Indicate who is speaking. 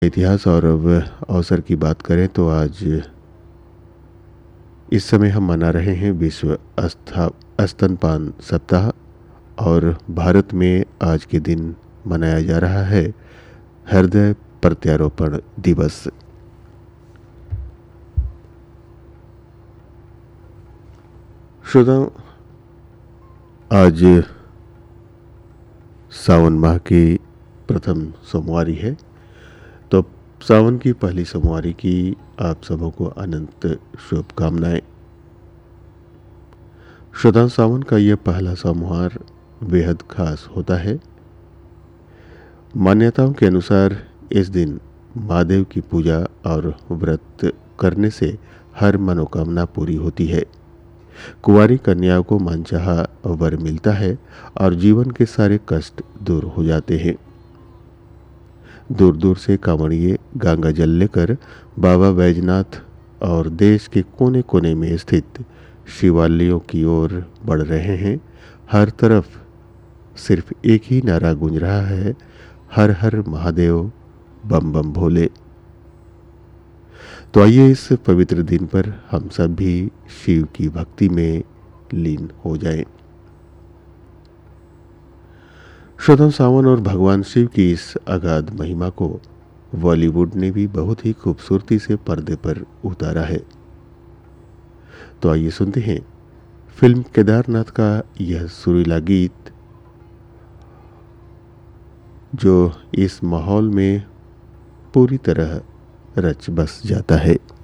Speaker 1: इतिहास और अवसर की बात करें तो आज इस समय हम मना रहे हैं विश्व स्तनपान सप्ताह। और भारत में आज के दिन मनाया जा रहा है हृदय प्रत्यारोपण दिवस। श्रोताओं, आज सावन माह की प्रथम सोमवारी है, तो सावन की पहली सोमवारी की आप सबों को अनंत शुभकामनाएं। श्रोताओं, सावन का यह पहला सोमवार बेहद खास होता है। मान्यताओं के अनुसार इस दिन महादेव की पूजा और व्रत करने से हर मनोकामना पूरी होती है। कुंवारी कन्याओं को मनचाहा वर मिलता है और जीवन के सारे कष्ट दूर हो जाते हैं। दूर दूर से कांवड़िए गंगा जल लेकर बाबा बैजनाथ और देश के कोने कोने में स्थित शिवालयों की ओर बढ़ रहे हैं। हर तरफ सिर्फ एक ही नारा गूंज रहा है, हर हर महादेव, बम बम भोले। तो आइए इस पवित्र दिन पर हम सब भी शिव की भक्ति में लीन हो जाएं। श्रोताओं, सावन और भगवान शिव की इस अगाध महिमा को बॉलीवुड ने भी बहुत ही खूबसूरती से पर्दे पर उतारा है। तो आइए सुनते हैं फिल्म केदारनाथ का यह सुरीला गीत, जो इस माहौल में पूरी तरह रच बस जाता है।